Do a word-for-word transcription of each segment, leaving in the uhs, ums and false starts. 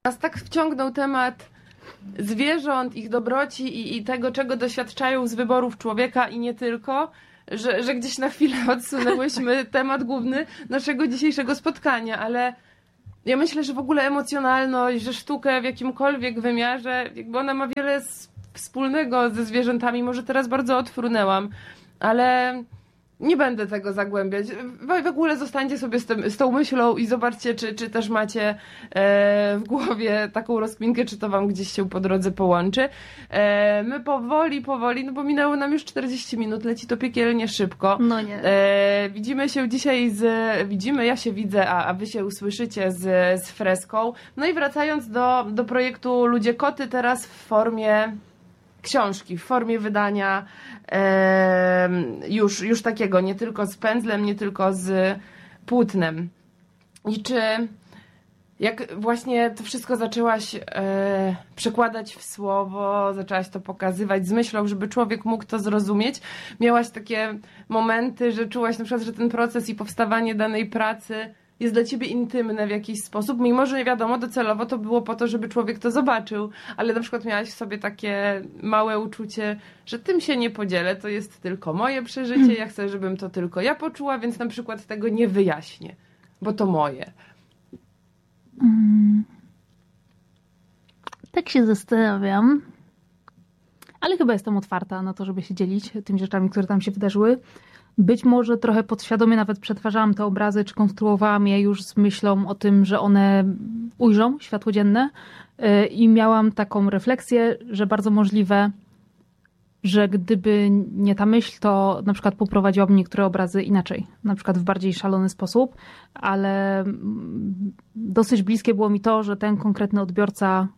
Nas tak wciągnął temat zwierząt, ich dobroci i, i tego, czego doświadczają z wyborów człowieka i nie tylko, że, że gdzieś na chwilę odsunęłyśmy temat główny naszego dzisiejszego spotkania, ale ja myślę, że w ogóle emocjonalność, że sztukę w jakimkolwiek wymiarze, jakby ona ma wiele wspólnego ze zwierzętami. Może teraz bardzo odfrunęłam, ale nie będę tego zagłębiać. W ogóle zostańcie sobie z, tym, z tą myślą i zobaczcie, czy, czy też macie e, w głowie taką rozkminkę, czy to wam gdzieś się po drodze połączy. E, my powoli, powoli, no bo minęło nam już czterdzieści minut, leci to piekielnie szybko. No nie. E, widzimy się dzisiaj z, widzimy, ja się widzę, a, a wy się usłyszycie z, z freską. No i wracając do, do projektu Ludzie Koty, teraz w formie książki, w formie wydania e, już, już takiego, nie tylko z pędzlem, nie tylko z płótnem. I czy jak właśnie to wszystko zaczęłaś e, przekładać w słowo, zaczęłaś to pokazywać z myślą, żeby człowiek mógł to zrozumieć, miałaś takie momenty, że czułaś na przykład, że ten proces i powstawanie danej pracy jest dla ciebie intymne w jakiś sposób, mimo że nie wiadomo, docelowo to było po to, żeby człowiek to zobaczył, ale na przykład miałaś w sobie takie małe uczucie, że tym się nie podzielę, to jest tylko moje przeżycie, ja chcę, żebym to tylko ja poczuła, więc na przykład tego nie wyjaśnię, bo to moje. Hmm. Tak się zastanawiam, ale chyba jestem otwarta na to, żeby się dzielić tymi rzeczami, które tam się wydarzyły. Być może trochę podświadomie nawet przetwarzałam te obrazy, czy konstruowałam je już z myślą o tym, że one ujrzą światło dzienne i miałam taką refleksję, że bardzo możliwe, że gdyby nie ta myśl, to na przykład poprowadziłabym niektóre obrazy inaczej, na przykład w bardziej szalony sposób, ale dosyć bliskie było mi to, że ten konkretny odbiorca,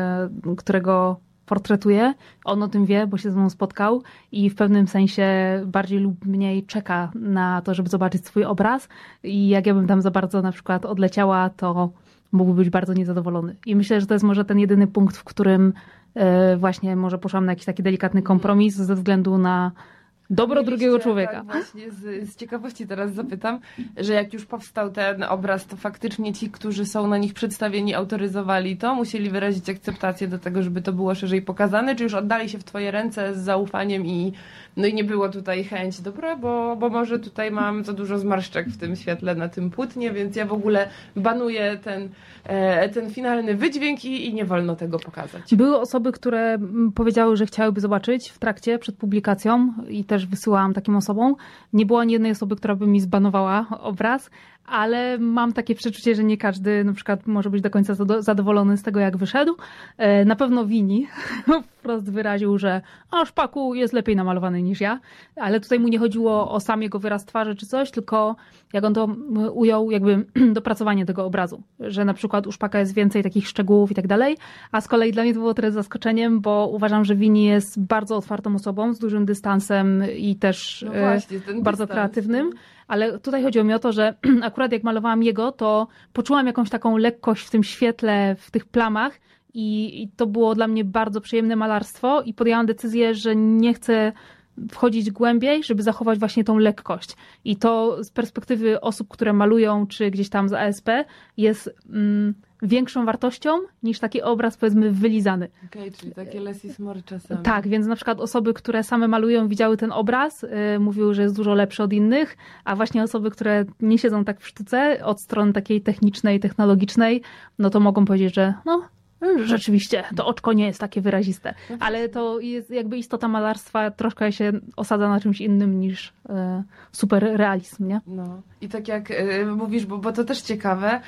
którego portretuje, on o tym wie, bo się ze mną spotkał i w pewnym sensie bardziej lub mniej czeka na to, żeby zobaczyć swój obraz i jak ja bym tam za bardzo na przykład odleciała, to mógłby być bardzo niezadowolony. I myślę, że to jest może ten jedyny punkt, w którym właśnie może poszłam na jakiś taki delikatny kompromis ze względu na dobro drugiego człowieka. Tak, właśnie z, z ciekawości teraz zapytam, że jak już powstał ten obraz, to faktycznie ci, którzy są na nich przedstawieni, autoryzowali to? Musieli wyrazić akceptację do tego, żeby to było szerzej pokazane? Czy już oddali się w twoje ręce z zaufaniem i no i nie było tutaj chęć, dobra, bo, bo może tutaj mam za dużo zmarszczek w tym świetle na tym płótnie, więc ja w ogóle banuję ten, e, ten finalny wydźwięk i, i nie wolno tego pokazać. Były osoby, które powiedziały, że chciałyby zobaczyć w trakcie, przed publikacją i też wysyłałam takim osobom. Nie było ani jednej osoby, która by mi zbanowała obraz, ale mam takie przeczucie, że nie każdy na przykład może być do końca zadowolony z tego, jak wyszedł. Na pewno Wini wprost wyraził, że a Szpaku jest lepiej namalowany niż ja, ale tutaj mu nie chodziło o sam jego wyraz twarzy czy coś, tylko jak on to ujął, jakby dopracowanie tego obrazu, że na przykład u Szpaka jest więcej takich szczegółów i tak dalej, a z kolei dla mnie to było trochę zaskoczeniem, bo uważam, że Wini jest bardzo otwartą osobą, z dużym dystansem i też no właśnie, bardzo dystans. kreatywnym. Ale tutaj chodziło mi o to, że akurat jak malowałam jego, to poczułam jakąś taką lekkość w tym świetle, w tych plamach i, i to było dla mnie bardzo przyjemne malarstwo i podjęłam decyzję, że nie chcę wchodzić głębiej, żeby zachować właśnie tą lekkość. I to z perspektywy osób, które malują, czy gdzieś tam z A S P jest mm, większą wartością niż taki obraz, powiedzmy, wylizany. Okej, okay, czyli takie less is more czasami. Tak, więc na przykład osoby, które same malują, widziały ten obraz, yy, mówiły, że jest dużo lepszy od innych, a właśnie osoby, które nie siedzą tak w sztuce, od strony takiej technicznej, technologicznej, no to mogą powiedzieć, że no, rzeczywiście, to oczko nie jest takie wyraziste, ale to jest jakby istota malarstwa troszkę się osadza na czymś innym niż e, super realizm, nie? No i tak jak y, mówisz, bo, bo to też ciekawe,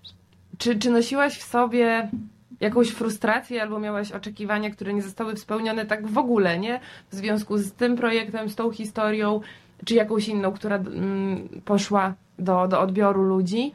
czy, czy nosiłaś w sobie jakąś frustrację albo miałaś oczekiwania, które nie zostały spełnione tak w ogóle, nie? W związku z tym projektem, z tą historią, czy jakąś inną, która mm, poszła do, do odbioru ludzi,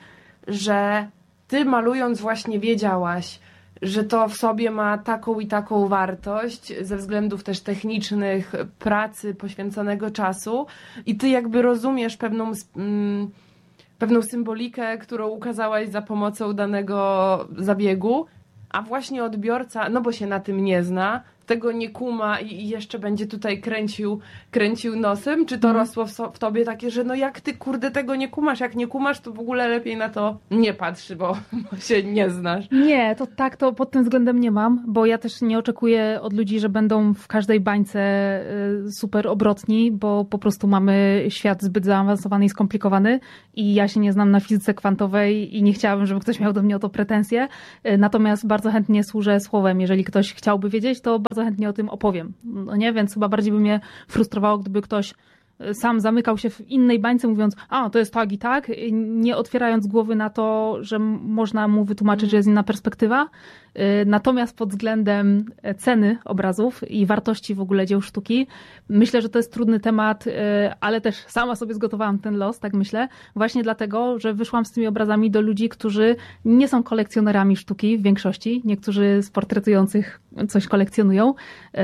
że ty malując właśnie wiedziałaś, że to w sobie ma taką i taką wartość ze względów też technicznych, pracy, poświęconego czasu i ty jakby rozumiesz pewną, mm, pewną symbolikę, którą ukazałaś za pomocą danego zabiegu, a właśnie odbiorca, no bo się na tym nie zna, tego nie kuma i, i jeszcze będzie tutaj kręcił, kręcił nosem? Czy to Mm. rosło w, so, w tobie takie, że no jak ty kurde tego nie kumasz? Jak nie kumasz, to w ogóle lepiej na to nie patrz, bo, bo się nie znasz. Nie, to tak to pod tym względem nie mam, bo ja też nie oczekuję od ludzi, że będą w każdej bańce y, super obrotni, bo po prostu mamy świat zbyt zaawansowany i skomplikowany i ja się nie znam na fizyce kwantowej i nie chciałabym, żeby ktoś miał do mnie o to pretensje. Y, Natomiast bardzo chętnie służę słowem. Jeżeli ktoś chciałby wiedzieć, to bardzo chętnie o tym opowiem. No nie, więc chyba bardziej by mnie frustrowało, gdyby ktoś sam zamykał się w innej bańce, mówiąc, a to jest tak i tak, nie otwierając głowy na to, że można mu wytłumaczyć, że jest inna perspektywa. Natomiast pod względem ceny obrazów i wartości w ogóle dzieł sztuki, myślę, że to jest trudny temat, ale też sama sobie zgotowałam ten los, tak myślę, właśnie dlatego, że wyszłam z tymi obrazami do ludzi, którzy nie są kolekcjonerami sztuki w większości, niektórzy z portretujących coś kolekcjonują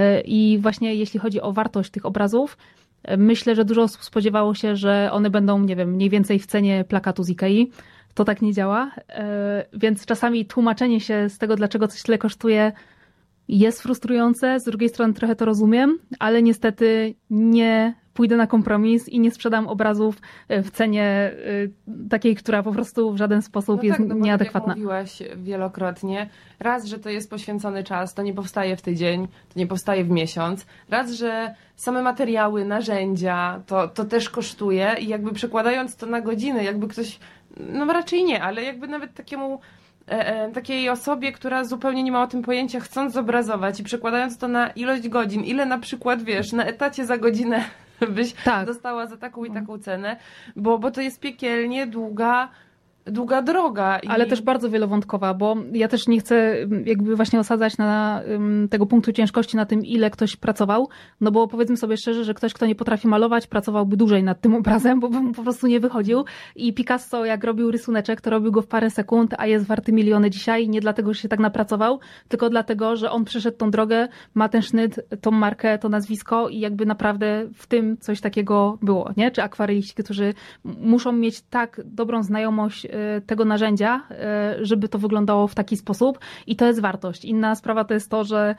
i właśnie jeśli chodzi o wartość tych obrazów, myślę, że dużo osób spodziewało się, że one będą, nie wiem, mniej więcej w cenie plakatu z Ikei. To tak nie działa, więc czasami tłumaczenie się z tego, dlaczego coś tyle kosztuje, jest frustrujące. Z drugiej strony trochę to rozumiem, ale niestety nie pójdę na kompromis i nie sprzedam obrazów w cenie takiej, która po prostu w żaden sposób no jest tak, no bo nieadekwatna. Tak jak mówiłaś wielokrotnie, raz, że to jest poświęcony czas, to nie powstaje w tydzień, to nie powstaje w miesiąc. Raz, że same materiały, narzędzia, to, to też kosztuje i jakby przekładając to na godziny, jakby ktoś, no raczej nie, ale jakby nawet takiemu e, e, takiej osobie, która zupełnie nie ma o tym pojęcia, chcąc zobrazować i przekładając to na ilość godzin, ile na przykład, wiesz, na etacie za godzinę byś tak. dostała za taką i taką cenę, bo, bo to jest piekielnie długa, długa droga. I... Ale też bardzo wielowątkowa, bo ja też nie chcę jakby właśnie osadzać na um, tego punktu ciężkości na tym, ile ktoś pracował, no bo powiedzmy sobie szczerze, że ktoś, kto nie potrafi malować, pracowałby dłużej nad tym obrazem, bo by mu po prostu nie wychodził i Picasso jak robił rysuneczek, to robił go w parę sekund, a jest warty miliony dzisiaj, nie dlatego, że się tak napracował, tylko dlatego, że on przeszedł tą drogę, ma ten sznyt, tą markę, to nazwisko i jakby naprawdę w tym coś takiego było, nie? Czy akwareliści, którzy muszą mieć tak dobrą znajomość tego narzędzia, żeby to wyglądało w taki sposób i to jest wartość. Inna sprawa to jest to, że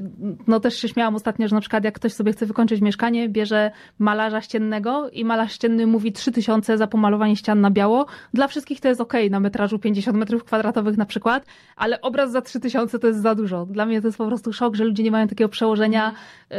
no też się śmiałam ostatnio, że na przykład jak ktoś sobie chce wykończyć mieszkanie, bierze malarza ściennego i malarz ścienny mówi trzy tysiące za pomalowanie ścian na biało. Dla wszystkich to jest okej, okay, na metrażu pięćdziesiąt metrów kwadratowych na przykład, ale obraz za trzy tysiące to jest za dużo. Dla mnie to jest po prostu szok, że ludzie nie mają takiego przełożenia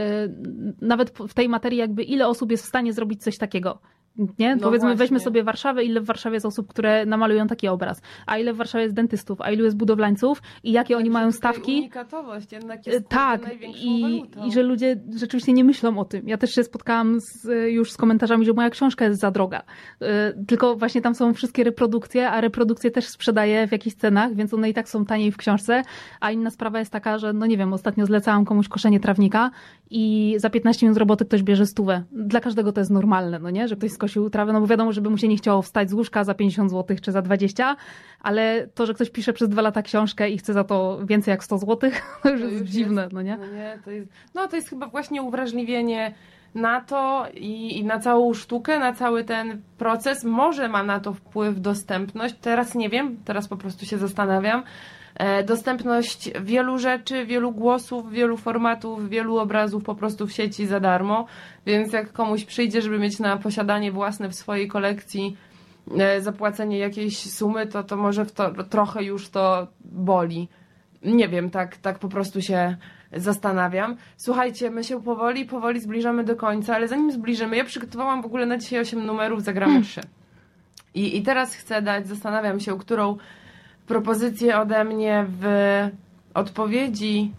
nawet w tej materii, jakby ile osób jest w stanie zrobić coś takiego. Nie? No Powiedzmy, właśnie. weźmy sobie Warszawę, ile w Warszawie jest osób, które namalują taki obraz, a ile w Warszawie jest dentystów, a ilu jest budowlańców i jakie oni mają stawki. Unikatowość jednak jest tak, największą i, walutą. i że ludzie rzeczywiście nie myślą o tym. Ja też się spotkałam z, już z komentarzami, że moja książka jest za droga. Tylko właśnie tam są wszystkie reprodukcje, a reprodukcje też sprzedaję w jakichś cenach, więc one i tak są taniej w książce. A inna sprawa jest taka, że no nie wiem, ostatnio zlecałam komuś koszenie trawnika i za piętnaście minut roboty ktoś bierze stówę. Dla każdego to jest normalne, no nie? Że ktoś skosił trawę, no bo wiadomo, żeby mu się nie chciało wstać z łóżka za pięćdziesiąt złotych czy za dwadzieścia, ale to, że ktoś pisze przez dwa lata książkę i chce za to więcej jak sto złotych, to już, to już jest jest dziwne, no nie? No, nie to jest, no to jest chyba właśnie uwrażliwienie na to i, i na całą sztukę, na cały ten proces. Może ma na to wpływ dostępność, teraz nie wiem, teraz po prostu się zastanawiam. E, dostępność wielu rzeczy, wielu głosów, wielu formatów, wielu obrazów po prostu w sieci za darmo, więc jak komuś przyjdzie, żeby mieć na posiadanie własne w swojej kolekcji e, zapłacenie jakiejś sumy, to, to może w to, trochę już to boli. Nie wiem, tak, tak po prostu się zastanawiam. Słuchajcie, my się powoli, powoli zbliżamy do końca, ale zanim zbliżymy, ja przygotowałam w ogóle na dzisiaj osiem numerów, zagramy trzy. I, I teraz chcę dać, zastanawiam się, którą propozycję ode mnie w odpowiedzi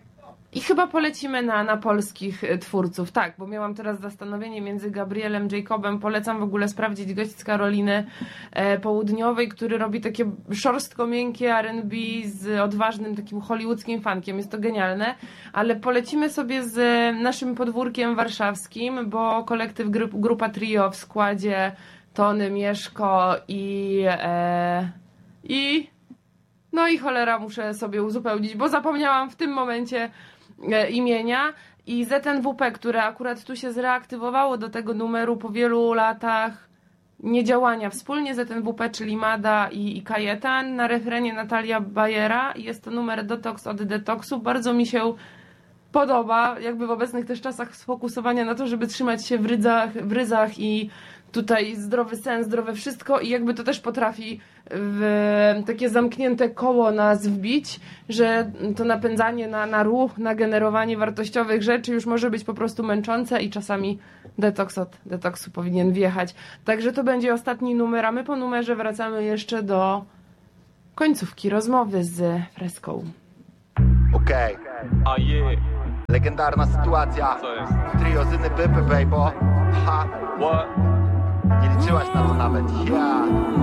i chyba polecimy na, na polskich twórców. Tak, bo miałam teraz zastanowienie między Gabrielem Jacobem. Polecam w ogóle sprawdzić gość z Karoliny e, Południowej, który robi takie szorstko miękkie R and B z odważnym takim hollywoodzkim funkiem. Jest to genialne, ale polecimy sobie z naszym podwórkiem warszawskim, bo kolektyw grup, Grupa Trio w składzie Tony, Mieszko i e, i no i cholera, muszę sobie uzupełnić, bo zapomniałam w tym momencie e, imienia. I Z N W P, które akurat tu się zreaktywowało do tego numeru po wielu latach niedziałania wspólnie. Z N W P, czyli Mada i, i Kajetan. Na refrenie Natalia Bajera. Jest to numer Detox od Detoxu. Bardzo mi się podoba, jakby w obecnych też czasach sfokusowania na to, żeby trzymać się w ryzach, w ryzach i tutaj zdrowy sen, zdrowe wszystko i jakby to też potrafi w takie zamknięte koło nas wbić, że to napędzanie na, na ruch, na generowanie wartościowych rzeczy już może być po prostu męczące i czasami detoks od detoksu powinien wjechać. Także to będzie ostatni numer, a my po numerze wracamy jeszcze do końcówki rozmowy z Freską. Okej. A je, Legendarna sytuacja. co jest? Trio Zyny Pypy, baby. Ha, What? nie liczyłaś na to nawet. Ja.